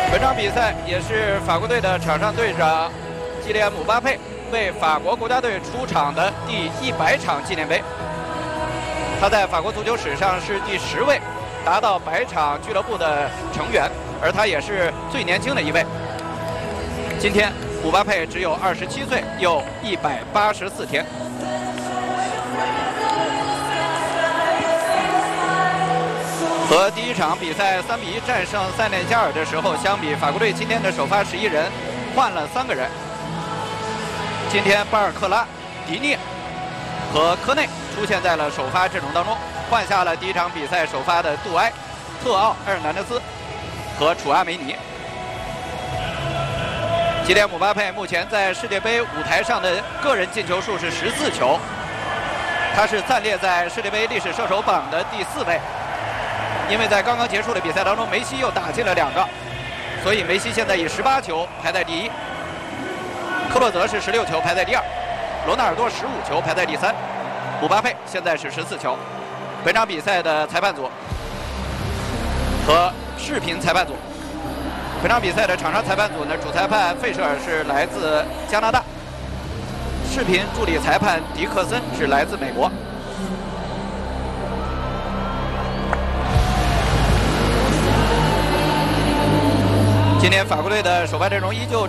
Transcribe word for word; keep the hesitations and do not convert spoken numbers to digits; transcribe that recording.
本场比赛也是法国队的场上队长基利安·姆巴佩为法国国家队出场的第一百场纪念杯。他在法国足球史上是第十位达到百场俱乐部的成员，而他也是最年轻的一位。今天姆巴佩只有二十七岁，又一百八十四天。和第一场比赛三比一战胜塞内加尔的时候相比，法国队今天的首发十一人换了三个人。今天巴尔克拉、迪涅和科内出现在了首发阵容当中，换下了第一场比赛首发的杜埃、特奥、埃尔南德斯和楚阿梅尼。基连姆巴佩目前在世界杯舞台上的个人进球数是十四球，他是暂列在世界杯历史射手榜的第四位。因为在刚刚结束的比赛当中，梅西又打进了两个，所以梅西现在以十八球排在第一，克洛泽是十六球排在第二，罗纳尔多十五球排在第三，姆巴佩现在是十四球。本场比赛的裁判组和视频裁判组，本场比赛的场上裁判组呢，主裁判费舍尔是来自加拿大，视频助理裁判迪克森是来自美国。今天法国队的首发阵容依旧。